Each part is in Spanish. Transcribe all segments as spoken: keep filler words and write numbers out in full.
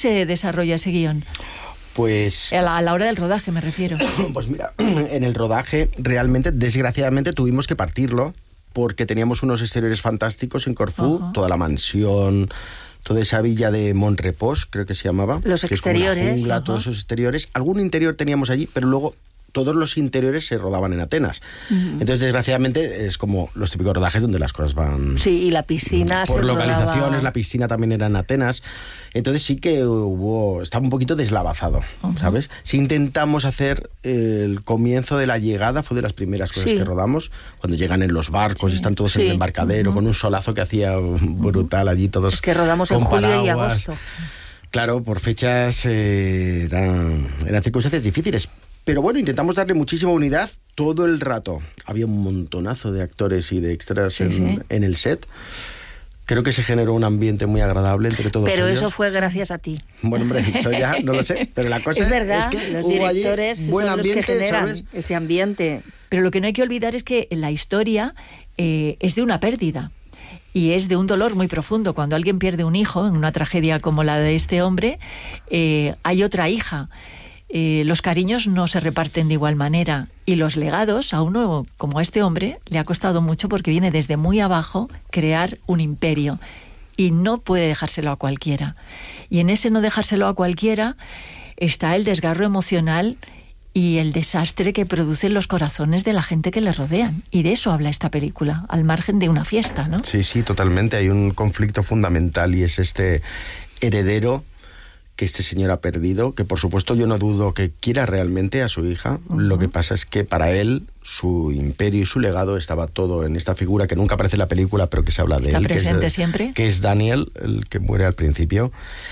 se desarrolla ese guión? Pues... A la, a la hora del rodaje, me refiero. Pues mira, en el rodaje, realmente, desgraciadamente, tuvimos que partirlo, porque teníamos unos exteriores fantásticos en Corfú, uh-huh. toda la mansión, toda esa villa de Montrepós, creo que se llamaba. Los que exteriores. Es como una jungla, uh-huh. todos esos exteriores. Algún interior teníamos allí, pero luego todos los interiores se rodaban en Atenas. Uh-huh. Entonces, desgraciadamente, es como los típicos rodajes donde las cosas van... Sí, y la piscina por se localizaciones, rodaba... la piscina también era en Atenas. Entonces sí que hubo... Estaba un poquito deslavazado, uh-huh. ¿sabes? Si intentamos hacer el comienzo de la llegada, fue de las primeras cosas sí. que rodamos, cuando llegan en los barcos, sí. están todos sí. en el embarcadero, uh-huh. con un solazo que hacía brutal allí, todos... Es que rodamos en julio paraguas. Y agosto. Claro, por fechas eh, eran, eran circunstancias difíciles. Pero bueno, intentamos darle muchísima unidad todo el rato. Había un montonazo de actores y de extras sí, en, sí. en el set. Creo que se generó un ambiente muy agradable entre todos pero ellos. Pero eso fue gracias a ti. Bueno, hombre, eso ya no lo sé. Pero la cosa es, verdad, es que los hubo directores allí buen son ambiente, los que generan ¿sabes? Ese ambiente. Pero lo que no hay que olvidar es que la historia eh, es de una pérdida. Y es de un dolor muy profundo. Cuando alguien pierde un hijo, en una tragedia como la de este hombre, eh, hay otra hija. Eh, los cariños no se reparten de igual manera y los legados a uno como a este hombre le ha costado mucho porque viene desde muy abajo crear un imperio y no puede dejárselo a cualquiera, y en ese no dejárselo a cualquiera está el desgarro emocional y el desastre que producen los corazones de la gente que le rodean, y de eso habla esta película, al margen de una fiesta, ¿no? Sí, sí, totalmente. Hay un conflicto fundamental y es este heredero que este señor ha perdido, que por supuesto yo no dudo que quiera realmente a su hija. Uh-huh. Lo que pasa es que para él su imperio y su legado estaba todo en esta figura que nunca aparece en la película, pero que se habla de ¿Está él. presente que es, siempre? Que es Daniel, el que muere al principio.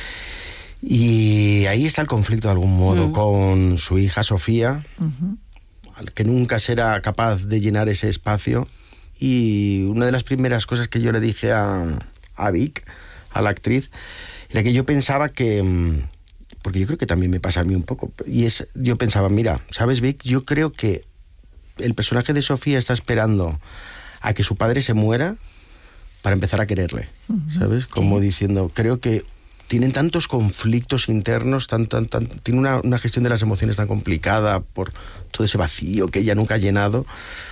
Y ahí está el conflicto de algún modo uh-huh. con su hija Sofía, uh-huh. al que nunca será capaz de llenar ese espacio. Y una de las primeras cosas que yo le dije a, a Vic, a la actriz, era que yo pensaba que, porque yo creo que también me pasa a mí un poco, y es, yo pensaba, mira, ¿sabes, Vic? Yo creo que el personaje de Sofía está esperando a que su padre se muera para empezar a quererle, ¿sabes? Como sí. diciendo, creo que tienen tantos conflictos internos, tan, tan, tan, tiene una, una gestión de las emociones tan complicada por todo ese vacío que ella nunca ha llenado,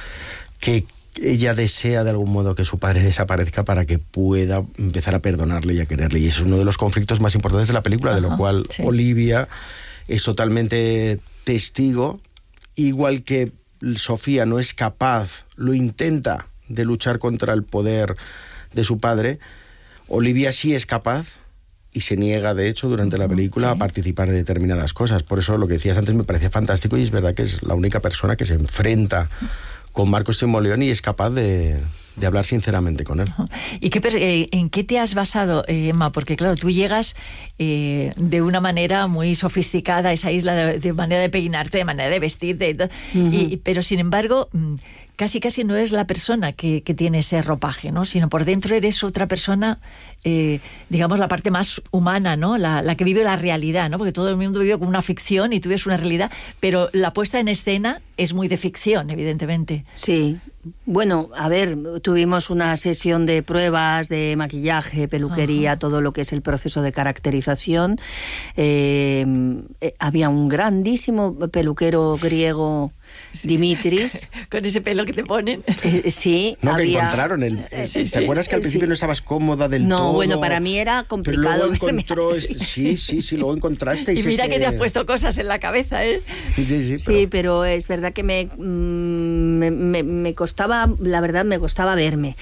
que ella desea de algún modo que su padre desaparezca para que pueda empezar a perdonarle y a quererle. Y es uno de los conflictos más importantes de la película, Ajá, de lo cual sí. Olivia es totalmente testigo, igual que Sofía no es capaz, lo intenta, de luchar contra el poder de su padre. Olivia sí es capaz y se niega, de hecho, durante la película sí. a participar de determinadas cosas. Por eso lo que decías antes me parecía fantástico, y es verdad que es la única persona que se enfrenta con Marcos Timoleón y es capaz de, de hablar sinceramente con él. ¿Y qué, eh, en qué te has basado, eh, Emma? Porque claro, tú llegas eh, de una manera muy sofisticada a esa isla, de, de manera de peinarte, de manera de vestirte, uh-huh. y, pero sin embargo casi casi no eres la persona que, que tiene ese ropaje, ¿no? Sino por dentro eres otra persona, eh, digamos, la parte más humana, ¿no? La, la que vive la realidad, ¿no? Porque todo el mundo vive como una ficción y tú vives una realidad, pero la puesta en escena es muy de ficción, evidentemente. Sí. Bueno, a ver, tuvimos una sesión de pruebas de maquillaje, peluquería, Ajá. todo lo que es el proceso de caracterización. Eh, eh, había un grandísimo peluquero griego, sí. Dimitris. Con ese pelo que te ponen. Eh, sí. No, había... que encontraron. El, eh, sí, ¿Te sí, acuerdas que al principio sí. no estabas cómoda del no, todo? No, bueno, para mí era complicado. Pero luego encontró... Este, sí, sí, sí, luego encontraste. Y mira este... que te has puesto cosas en la cabeza, ¿eh? Sí, sí, pero... Sí, pero es verdad que me, me, me, me costaba, la verdad, me costaba verme.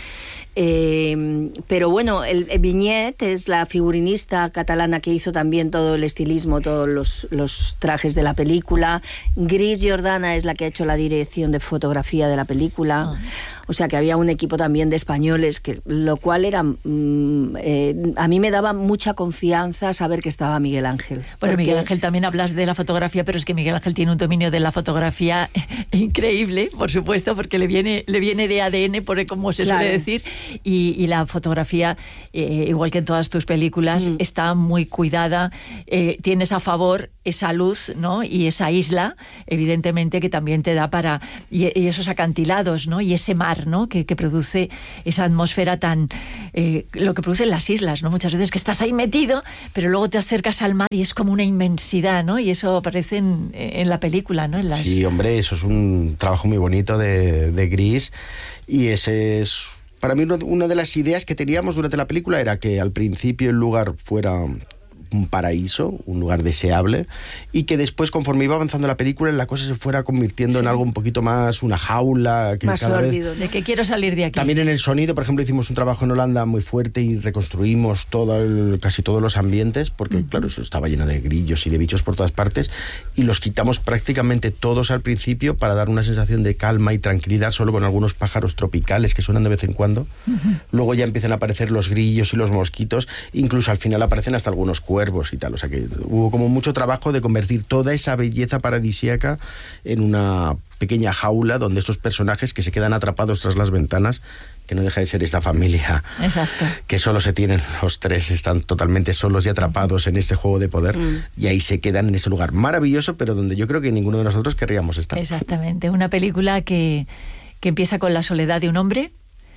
Eh, pero bueno, el, el Viñet es la figurinista catalana que hizo también todo el estilismo, todos los, los trajes de la película. Gris Jordana es la que ha hecho la dirección de fotografía de la película. Oh. O sea que había un equipo también de españoles, que, lo cual era mm, eh, a mí me daba mucha confianza saber que estaba Miguel Ángel. Bueno, porque... Miguel Ángel, también hablas de la fotografía, pero es que Miguel Ángel tiene un dominio de la fotografía increíble, por supuesto, porque le viene, le viene de A D N, por como se claro. suele decir, y, y la fotografía, eh, igual que en todas tus películas, mm. está muy cuidada. Eh, tienes a favor esa luz, ¿no? Y esa isla, evidentemente, que también te da para... Y, y esos acantilados, ¿no? Y ese mar, ¿no? Que, que produce esa atmósfera tan... Eh, lo que producen las islas, ¿no? Muchas veces que estás ahí metido, pero luego te acercas al mar y es como una inmensidad, ¿no? Y eso aparece en, en la película, ¿no? En las... Sí, hombre, eso es un trabajo muy bonito de, de Gris, y ese es... Para mí una de las ideas que teníamos durante la película era que al principio el lugar fuera un paraíso, un lugar deseable, y que después, conforme iba avanzando la película, la cosa se fuera convirtiendo sí. en algo un poquito más, una jaula. Que más cada sórdido. Vez... De que quiero salir de aquí. También en el sonido, por ejemplo, hicimos un trabajo en Holanda muy fuerte y reconstruimos todo el, casi todos los ambientes, porque uh-huh. claro, eso estaba lleno de grillos y de bichos por todas partes, y los quitamos prácticamente todos al principio para dar una sensación de calma y tranquilidad, solo con algunos pájaros tropicales que suenan de vez en cuando. Uh-huh. Luego ya empiezan a aparecer los grillos y los mosquitos, incluso al final aparecen hasta algunos cuervos y tal, o sea que hubo como mucho trabajo de convertir toda esa belleza paradisíaca en una pequeña jaula donde estos personajes que se quedan atrapados tras las ventanas, que no deja de ser esta familia. Exacto. Que solo se tienen los tres, están totalmente solos y atrapados en este juego de poder, mm. y ahí se quedan en ese lugar maravilloso, pero donde yo creo que ninguno de nosotros querríamos estar. Exactamente, una película que, que empieza con la soledad de un hombre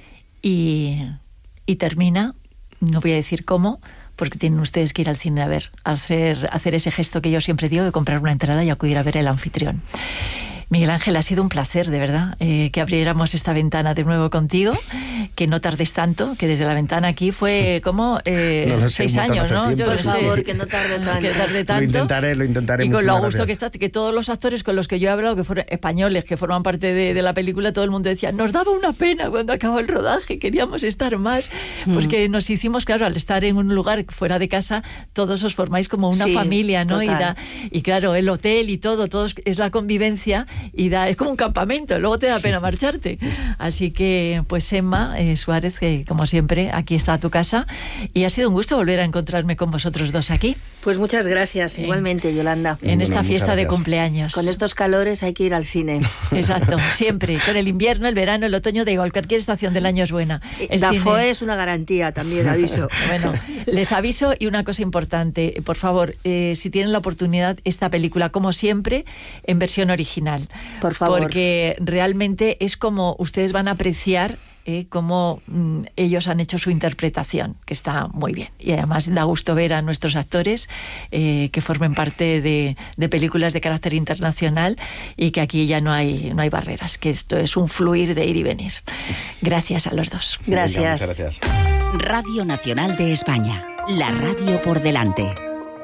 y, y termina, no voy a decir cómo, porque tienen ustedes que ir al cine a ver, hacer, hacer ese gesto que yo siempre digo de comprar una entrada y acudir a ver El Anfitrión. Miguel Ángel, ha sido un placer, de verdad, eh, que abriéramos esta ventana de nuevo contigo, que no tardes tanto, que desde la ventana aquí fue como eh, no, no sé, seis años, ¿no? Tiempo, Yo por sí. favor, que no tarde tanto. Que tarde tanto. Lo intentaré, lo intentaré. Y con lo a gusto gracias. que estás, que todos los actores con los que yo he hablado, que fueron españoles, que forman parte de, de la película, todo el mundo decía, nos daba una pena cuando acabó el rodaje, queríamos estar más, porque mm. nos hicimos, claro, al estar en un lugar fuera de casa, todos os formáis como una sí, familia, ¿no? Y, da, y claro, el hotel y todo, todos es la convivencia, y da, es como un campamento, luego te da pena marcharte. Así que, pues Emma eh, Suárez, que como siempre, aquí está a tu casa, y ha sido un gusto volver a encontrarme con vosotros dos aquí. Pues muchas gracias, eh, igualmente, Yolanda. En bueno, esta fiesta de cumpleaños. Con estos calores hay que ir al cine. Exacto, siempre. Con el invierno, el verano, el otoño, da igual, cualquier estación del año es buena. El Dafoe es una garantía, también aviso. Bueno, les aviso, y una cosa importante, por favor, eh, si tienen la oportunidad, esta película, como siempre, en versión original. Por favor. Porque realmente es como ustedes van a apreciar eh, cómo mm, ellos han hecho su interpretación, que está muy bien. Y además da gusto ver a nuestros actores eh, que formen parte de, de películas de carácter internacional, y que aquí ya no hay, no hay barreras, que esto es un fluir de ir y venir. Gracias a los dos. Gracias. Venga, muchas gracias. Radio Nacional de España, la radio por delante.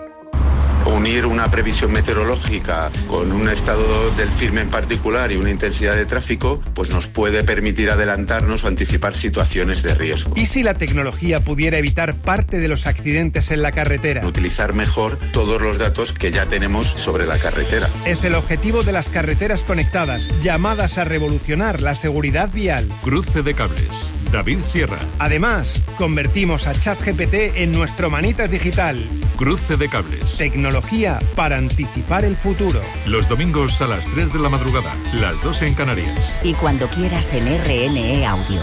Unir una previsión meteorológica con un estado del firme en particular y una intensidad de tráfico, pues nos puede permitir adelantarnos o anticipar situaciones de riesgo. ¿Y si la tecnología pudiera evitar parte de los accidentes en la carretera? Utilizar mejor todos los datos que ya tenemos sobre la carretera. Es el objetivo de las carreteras conectadas, llamadas a revolucionar la seguridad vial. Cruce de cables. David Sierra. Además, convertimos a ChatGPT en nuestro manitas digital. Cruce de cables. Tecnología para anticipar el futuro. Los domingos a las tres de la madrugada, las dos en Canarias. Y cuando quieras en R N E Audio.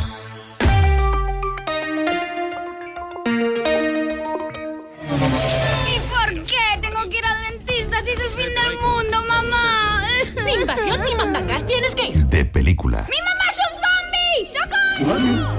¿Y por qué tengo que ir al dentista si es el fin del mundo, mamá? Ni invasión ni mandangas, tienes que ir. De película. ¡Mi mamá es un zombie! ¡Socorro!